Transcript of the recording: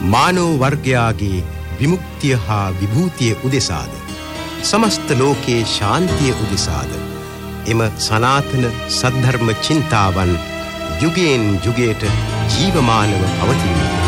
මානව වර්ගයාගේ විමුක්තිය හා විභූතිය උදෙසාද සමස්ත ලෝකයේ ශාන්තිය උදෙසාද එම සනාතන සද්ධර්ම චින්තාවන් යුගයෙන් යුගයට ජීවමානව පවතිනවා.